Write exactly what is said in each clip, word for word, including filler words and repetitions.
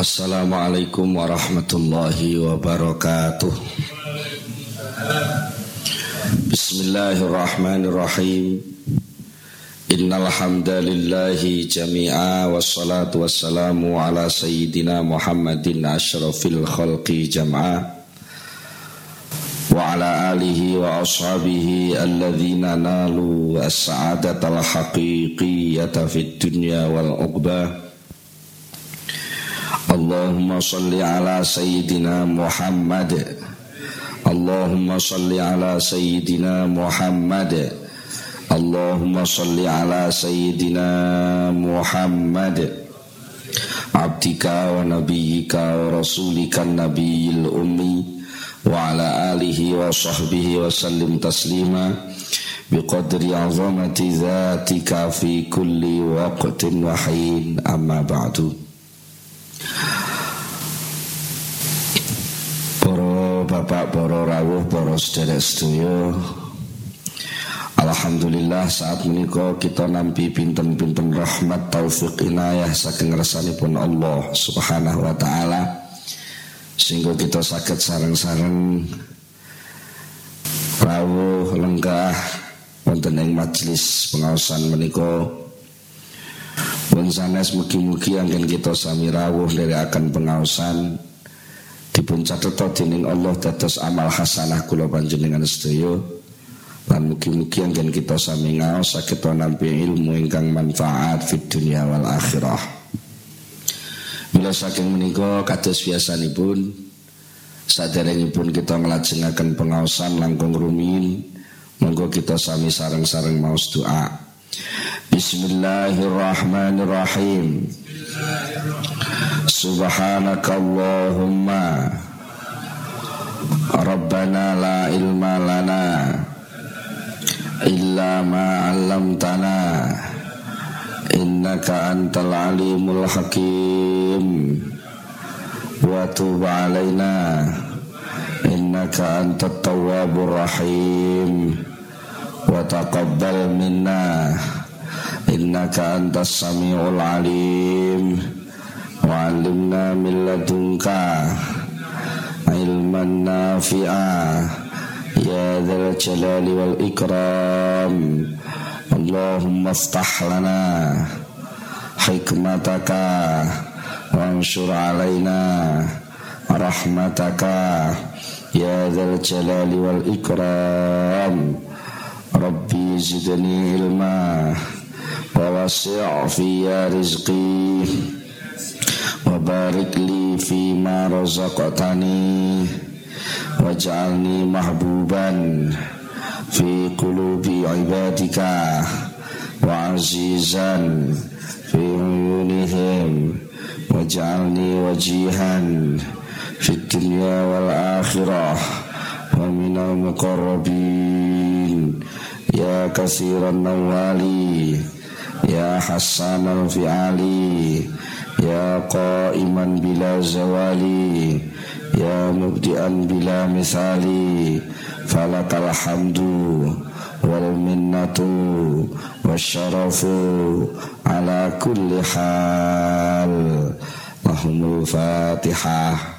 Assalamualaikum warahmatullahi wabarakatuh. Bismillahirrahmanirrahim. Innal hamdalillahi jami'a wassalatu wassalamu ala sayyidina Muhammadin asyrafil khalqi jam'a wa ala alihi wa ashabihi alladhina nalu as-sa'adatal haqiqiyyata fid dunya wal uqbah. Allahumma salli ala sayyidina Muhammad. Allahumma salli ala sayyidina Muhammad. Allahumma salli ala sayyidina Muhammad. Abdika wa nabiyyika wa rasulika nabiyil ummi wa ala alihi wa sahbihi wa sallim taslima biqadri azamati zatika fi kulli waqtin wa hin, amma ba'du. Para bapak, para rawuh, para sedherek sedaya, alhamdulillah saat menika kita nampi pinten-pinten rahmat taufik inayah saking ngersanipun Allah Subhanahu wa taala sehingga kita saged sareng-sareng rawuh lenggah wonten ing majelis pengaosan menika. Pun sanes mugi-mugi anggen kita sami rawuh nderekaken pengaosan dipun catheta dening Allah dados amal hasanah kula panjenengan sedaya. Lan mugi-mugi anggen kita sami ngaos saged nampi ilmu ingkang manfaat fid dunya wal akhirah. Mila saking menika kados biasanipun saderengipun kita nglajengaken pengaosan langkung rumiyin, monggo kita sami sareng-sareng maos doa. Bismillahirrahmanirrahim. Subhanakallahumma Rabbana la ilma lana illa ma 'allamtana innaka antal alimul hakim wa tub 'alaina innaka antat tawwabur rahim wa taqabbal minna innaka antas samiul alim wa 'allimna min ladunka ilman nafi'a ya dzal jalali wal ikram. Allahumma iftah lana hikmataka wanshur 'alaina rahmataka ya dzal jalali wal ikram. Rabbi zidni ilma wa wasi' fiyya rizqi wa barik li fima razaqtani waj'alni mahbuban fi qulubi ibadika wa azizan fi uyunihim waj'alni wajihan fi dunya wal akhirah wa minal muqarrabin ya katsiran nawali ya hasanal fi'ali ya qa'iman bila zawali ya mubdi'an bila misali falakal hamdu wal minnatu wasyarafu ala kulli hal. Allahumul Fatihah.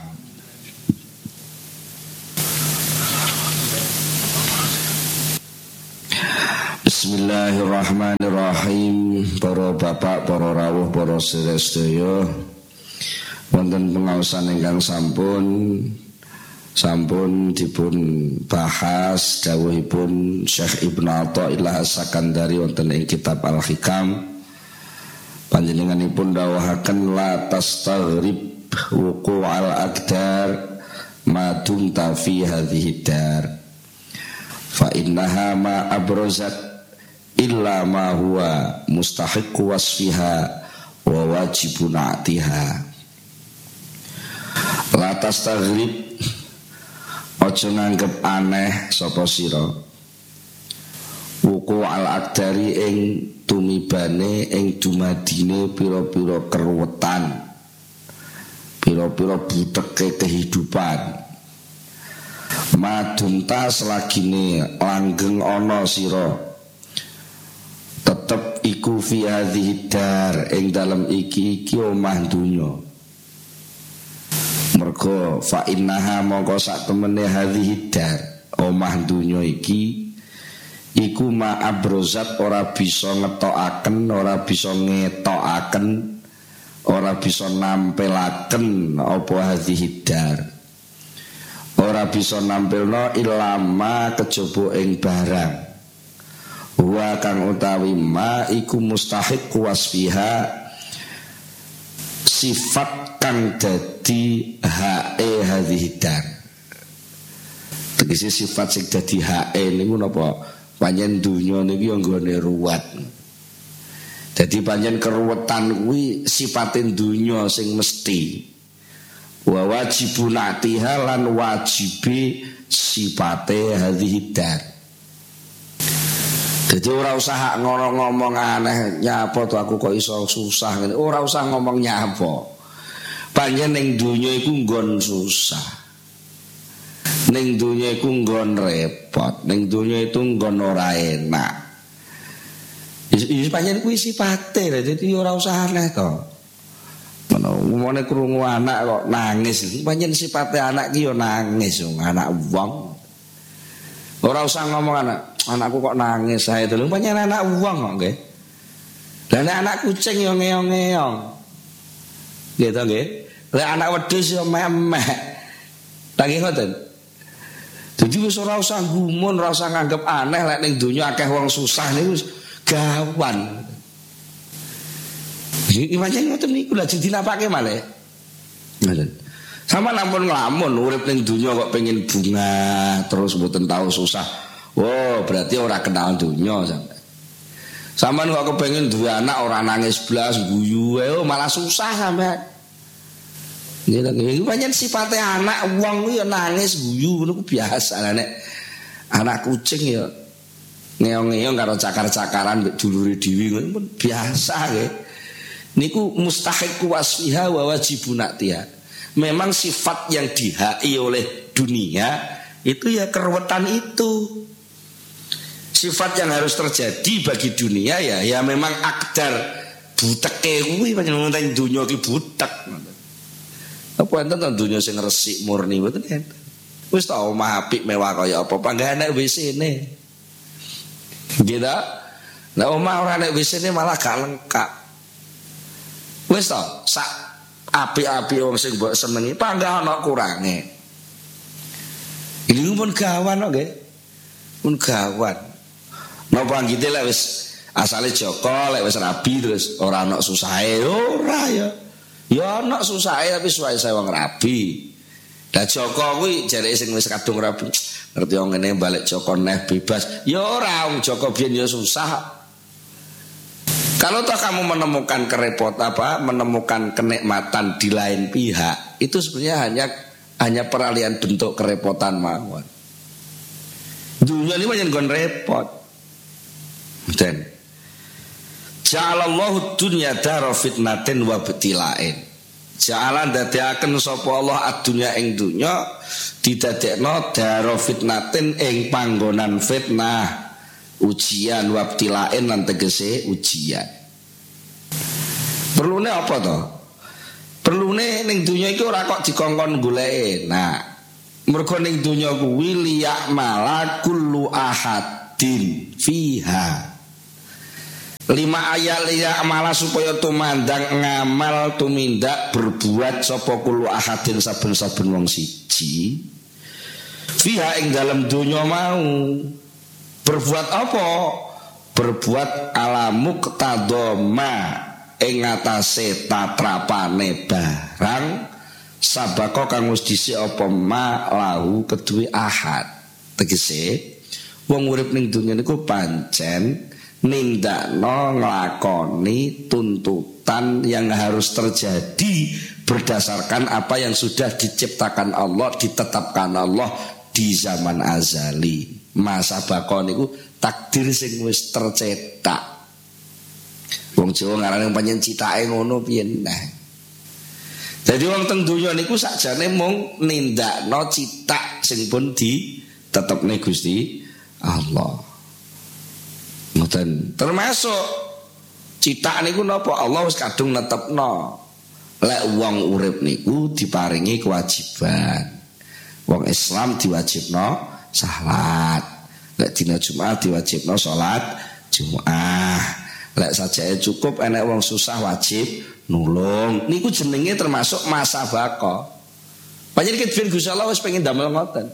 Bismillahirrahmanirrahim. Para bapak, para rawuh, para sedherek, wonten pengaosan ingkang sampun sampun dipun bahas dawuhipun Syekh Ibnu Athaillah As-Sakandari wonten ing kitab Al-Hikam. Panjenenganipun dawuhaken la tastaghrib wuqu'al aqdar ma dumta fi hadhihi dar fa innaha ma abrazat illa ma huwa mustahiqqu wasfiha wa wajibun atiha. La tastaghrib, aja nganggep aneh sapa sira wuku al aqdari ing tumibane ing dumadine pira-pira keruwetan, pira-pira buteke kehidupan. Madunta selagine langgeng ana sira tetep iku fi hadhihi dar ing dalem iki iki omah dunya. Mergo fa innaha mongko sak temene hadhihi dar omah dunya iki iku ma abrozat ora bisa ngetokaken, ora bisa ngetokaken, ora bisa nampelaken apa hadhihi dar. Ora bisa nampilno ilama kejaba ing barang. Wa kang utawi ma iku mustahiq wasfiha sifat kang dadi hae hadhihi dar. Tegese sifat sing dadi hae niku napa? Panjen dunya niki yo nggone ruwet. Dadi panjen keruwetan kuwi sipatin dunya sing mesti. Wa wajibun atiha lan wajibi sipate hadhihi dar. Jadi ora usah ngono ngomong aneh nyapa to aku kok iso susah ngene. Ora usah ngomong nyapa. Panjen ning donya iku nggon susah. Ning donya iku nggon repot, ning donya itu nggon ora enak. Iki panjen kuwi sipate, dadi ora usah aneh to. Ngomongnya krungu anak kok nangis. Panjen sipate anak ki yo nangis wong anak wong. Ora usah ngomong anak, anakku kok nangis saya itu. Panjen anak wong kok nggih. Lah anak kucing yo ngeong-ngeong. Gitu nggih. Lah anak wedhus yo memek. Lagi ngoten. Dadi wis ora usah gumun, ora usah nganggep aneh lek ning donya akeh wong susah niku gawan. Iki pancen ngoten niku lha dinapake malih. Ngoten. Sama nampun nglamun urip ning donya kok pengen bunga terus mboten tahu susah. Oh, berarti ora kenal donya sampe. Sampeyan kok kepengin duwe anak ora nangis blas guyu oh malah susah sampean. Iki pancen sifate anak wong ku ya nangis guyu ngono ku biasa. Lah nek anak kucing ya ngeong-ngeong karo cakar-cakaran mbek dulure dhewe ngono biasa nggih. Niku mustahiq wasfiha wa wajibun atiha. Memang sifat yang dihai oleh dunia itu ya keruwetan itu. Sifat yang harus terjadi bagi dunia ya ya memang akdar buteke kuwi pancen dunya ki butek. Apa enten to dunya sing resik murni mboten enten. Wis ta omah apik mewah kaya apa panggah W C-ne. Gitu. Lah omah ora nek W C-ne malah gak lengkap. Wis to, sak apik-apik wong sing mbok senengi panggah ana kurange. Ini pun gawan kok nggih. Pun gawan. Napa anggite lek wis asale Joko lek wis rabi terus ora ana susahe ora ya. Ya ana susahe tapi suwae wong rabi. Lah Joko kuwi jareke sing wis kadung rabi. Ngerti wong ngene balik Joko neh bebas. Ya ora wong Joko biyen ya susah. Kalau toh kamu menemukan kerepot apa, menemukan kenikmatan di lain pihak, itu sebenarnya hanya hanya peralihan bentuk kerepotan mawon. Dunia ini banyak gon repot. Dan ja'alallahu dunya dara fitnatin wa btilain. Ja'alan dadiaken sapa Allah ad-dunya ing dunya didadekno dara fitnatin ing panggonan fitnah. Ujian wabtilain lan tegese ujian. Perlune apa to? Perlune ning donya iki ora kok dikongkon goleke. Nah, mergo ning donya kuwi liyak malakul ahadin fiha. Lima ayat liyak malah supaya tumandang ngamal tumindak berbuat sapa kulo ahadin saben-saben wong siji. Fiha ing dalam donya mau. Berbuat apa? Berbuat alamu ketadoma ing atase tatrapane barang sabako kang wis dhisik apa ma lahu kedue ahad. Tegese wong urip ning donya niku pancen nindakno nglakoni tuntutan yang harus terjadi berdasarkan apa yang sudah diciptakan Allah, ditetapkan Allah di zaman azali. Masa bakon niku takdir sing wis tercetak. Wong Jawa ngarane pancen citake ngono piye nah. Dadi wong teng donya niku sakjane mung nindakno citak sing pun ditetepne Gusti Allah. Ngoten. Termasuk citak niku napa Allah wis kadung netepno. lek wong urip niku diparingi kewajiban. Wong Islam diwajibno salat. Lek dina Jumat diwajibno salat Jumat. Lek sajake cukup enek wong susah wajib nulung. Niku jenenge termasuk masa bako. Panjenengan ben Gusti Allah wis pengen damel ngoten.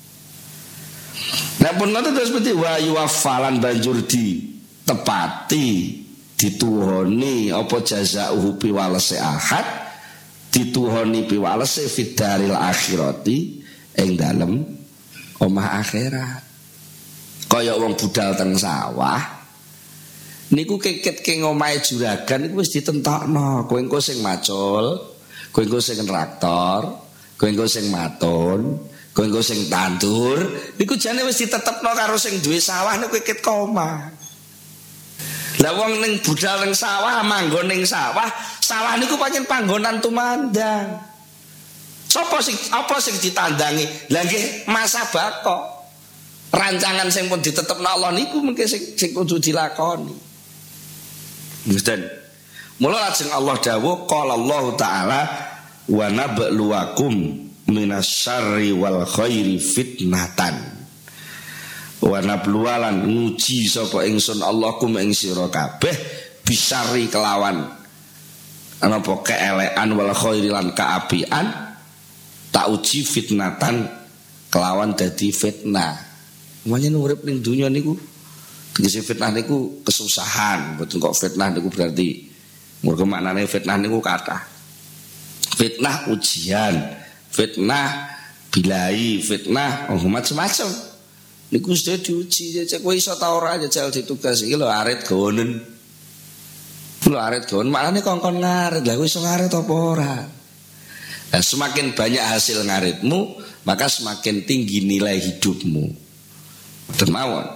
Nek pun ngoten terus mesti wa yuwaffalan banjur di tepati dituhoni apa jazaa'uhu piwalese ahad, dituhoni piwalese fidaril akhirati ing dalem omah akhirat. Kaya wong budal teng sawah niku keket ke ngomahe juragan niku wis ditentokno, kowe engko sing macul, kowe engko sing traktor, kowe engko sing matun, kowe engko sing tandur, niku jane wis ditetepno karo sing duwe sawah niku keket koma. Lah wong ning budal ning sawah manggon ning sawah, sawah niku pancen panggonan tumandang. Sopo sing apa sing ditandangi? Lah nggih masa bako. Rancangan sing pun ditetepno Allah niku mengke sing sing kudu dilakoni. Mboten. Mula lajeng Allah dawuh qala Allah taala wa nabluwakum minasyarri wal khairi fitnatan. Wa nabluwalan nguji sapa ingsun Allah kum ing sira kabeh bisari kelawan napa keelekan wal khairi lan kaapian tak uji fitnatan kelawan dadi fitnah. Makanya urip ning dunya niku tegese fitnah niku kesusahan, mboten kok fitnah niku berarti mergo maknane fitnah niku kathah. Fitnah ujian, fitnah bilai, fitnah oh macam-macam. Niku sudah diuji, cek kowe iso ta ora jajal ditugas iki lho arit gonen. Lho arit gonen maknane kongkon ngarit. Lah kowe iso ngarit apa ora? Nah, semakin banyak hasil ngaritmu, maka semakin tinggi nilai hidupmu. Termawon.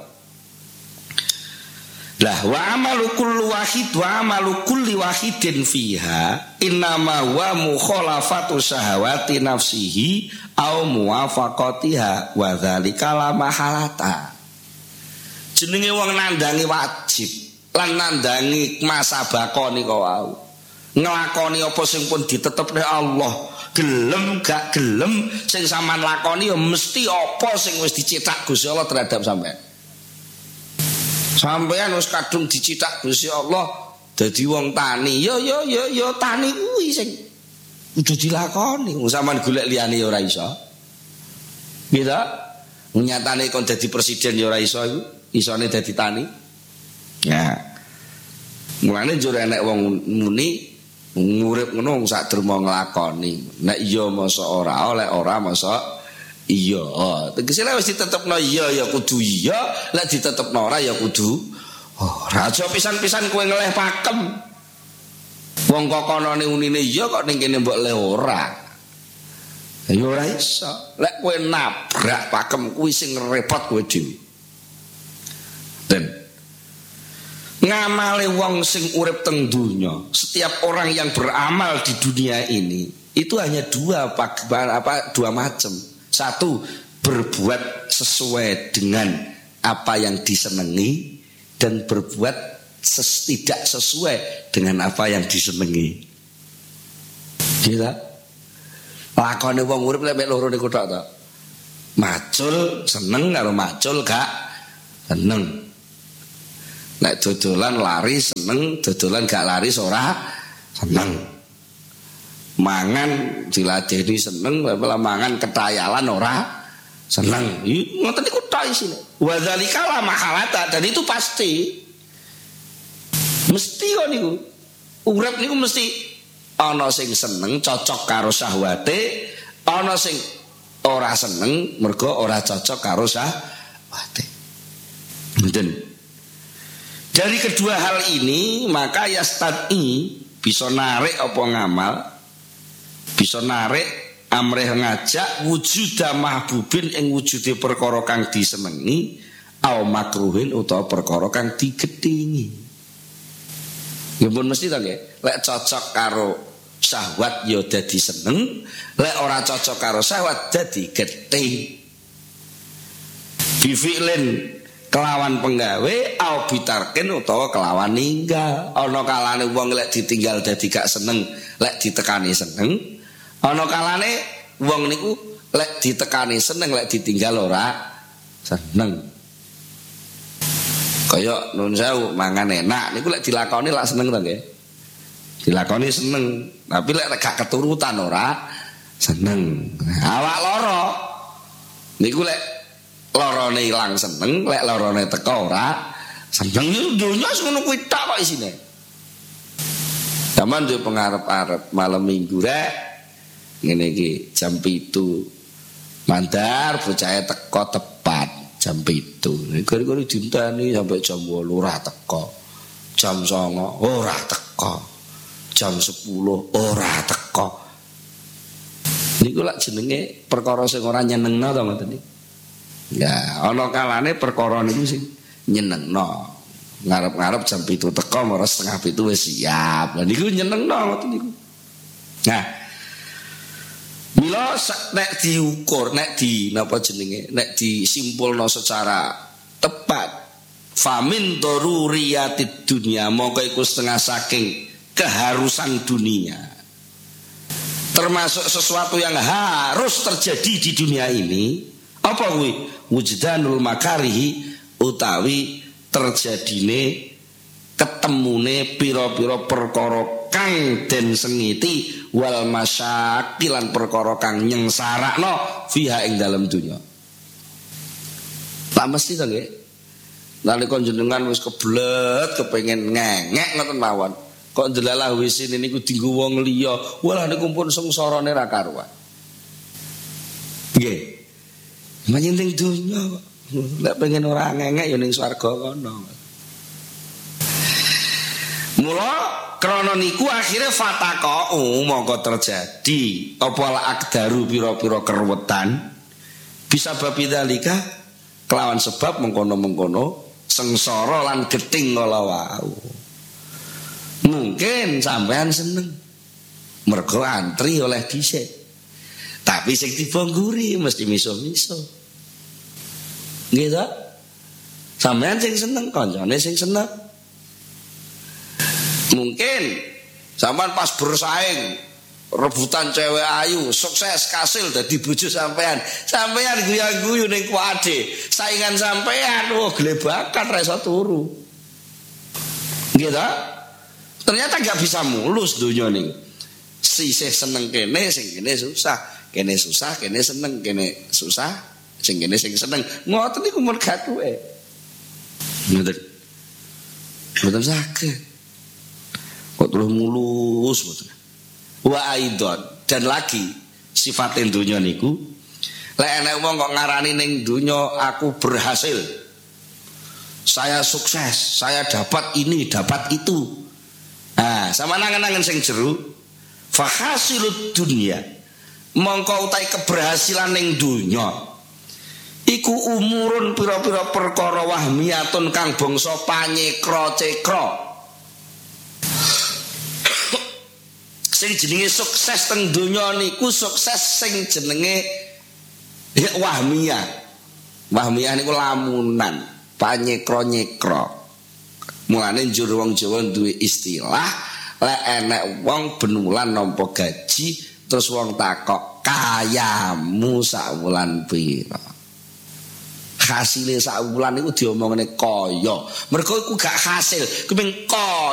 Lah wa amalu kulli wahid wa amalu kulli wahidin fiha innama wa mukhalafatu syahawati nafsihi au muwafaqatiha wa dzalika la mahalata. Jenenge wong nandangi wajib lan nandangi masa bakoni kok wau. Nglakoni apa sing pun ditetepne Allah. Gelem gak gelem sing sampean lakoni ya mesti apa sing wis dicetak Gusti Allah terhadap sampean. Sampean wis kadung dicetak Gusti Allah dadi wong tani. Yo yo yo yo tani kuwi sing kudu dilakoni. Wong sampean golek liyane ya ora iso. Gitu. Nyatane kon dadi presiden ya ora iso iku. Isone dadi tani. Ya. Mulane njur enek wong muni ngurip ngono sak derma nglakoni. Nek iya masa ora, oleh ora masa iya. Tegese lek wis ditetepno iya ya kudu iya, lek ditetepno ora ya kudu ora. Aja pisan-pisan kowe ngeleh pakem. Wong kok konone unine iya kok ning kene mbok leh ora. Ya ora iso. Lek kowe nabrak pakem kuwi sing repot kowe dhewe. Den ngamale wong sing urip teng dunya, setiap orang yang beramal di dunia ini itu hanya dua apa dua macam. Satu, berbuat sesuai dengan apa yang disenangi, dan berbuat ses, tidak sesuai dengan apa yang disenangi. Gila. Lakone wong urip lek loro niku tok to. Macul seneng karo macul gak seneng. Nek dodolan lari seneng, dodolan gak lari ora seneng. Mangan diladeni seneng, lha mangan ketayalan ora seneng. Iki ngoten niku tok isine. Wa dzalika la mahalata, dan itu pasti. Mesti kok niku. Urip niku mesti ana sing seneng cocok karo syahwate, ana sing ora seneng mergo ora cocok karo syahwate. Ngoten. Dari kedua hal ini maka yastati bisa narik apa ngamal, bisa narik amrih ngajak wujuda mahbubin ing wujude perkara kang disenengi au makruhin utawa perkara kang digedhingi. Ya pun mesti ta nggih, lek cocok karo syahwat ya dadi seneng, lek ora cocok karo syahwat dadi gedhe. Bifi'lin kelawan penggawe au bitarkin utawa kelawan ninggal. Ana kalane wong lek ditinggal dadi gak seneng, lek ditekani seneng, ana kalane wong niku lek ditekani seneng, lek ditinggal ora seneng. Kaya nun sewu mangan enak niku lek dilakoni lak seneng to nggih. Dilakoni seneng, tapi lek gak keturutan ora seneng. Awak lara niku lek larane ilang seneng, lek larane teko ora seneng. Dunya ngono kuwi tok kok isine. Zaman yo pengarep-arep malam minggu rek ngene iki jam pitu mandar bocahe teko tepat jam pitu. Gori-gori dinteni sampai jam wolu ora teko. Jam songo ora teko. Jam sepuluh ora teko. Niku lak jenenge perkara sing ora nyenengno to ngoten niku. Ya, ana kalane perkara niku sing nyenengno. Ngarep-ngarep jam pitu teko mara setengah pitu wis siap. Lah niku nyenengno ngoten niku. Nah, mila nek diukur, nek di napa jenenge, nek disimpulno secara tepat, famin daruriyatid dunya, mongko iku setengah saking keharusan dunia. Termasuk sesuatu yang harus terjadi di dunia ini, apa kuwi? Wujdanul makarihi, utawi terjadine ketemune pira-pira perkara kang den sengiti wal masyakilan perkara kang nyengsarakno fiha ing dalam dunya. Tak mesti to nggih. Nalika jenengan wis kebelet kepengin ngengek ngoten mawon, kok ndelalah wis niku dienggo wong liya, walah niku pun sengsarane ra karuan. Nggih. Menyinting dunya kok. Nek pengen ora ngengek ya ning swarga kono. Mula krana niku akhire fataqau mongko terjadi apa la akdaru pira-pira kerwetan bisa babidalika kelawan sebab mengkono-mengkono sengsara lan gething kala wau. Mungkin sampean seneng mergo antri oleh dhisik. Tapi sing dibongguri mesti miso-miso. Nggih ta? Sampeyan sing seneng, kancane sing seneng. Mungkin sampean pas bersaing rebutan cewek ayu, sukses kasil dadi bojo sampean. Sampean guyu-guyu ning kuade, saingan sampean wah glebakan ra iso turu. Nggih ta? Ternyata gak bisa mulus donya ning. Sisih seneng kene, sing kene susah. Kene susah, kene seneng, kene susah. Sing kene sing seneng ngoten niku mun gatuke ngoten mboten saged kok terus mulus mboten wa aidon. Dan lagi sifat donya niku lek enek wong kok ngarani ning donya aku berhasil, saya sukses, saya dapat ini dapat itu, nah sama nangen-nangen sing jero fahasilut dunya mongko utahe keberhasilan ning donya iku umurun pira-pira perkara wahmiyatun kang bangsa panyekra-cekra. Sing jenenge sukses teng donya niku sukses sing jenenge ya wahmiyah. Wahmiyah niku lamunan, panyekra-nyekra. Mulane njur wong Jawa duwe istilah lek enek wong benulan nampa gaji terus wong takok kayamu sak wulan pira. Hasile sak wulan iku diomongne kaya. Mergo iku gak hasil, kepeng kaya.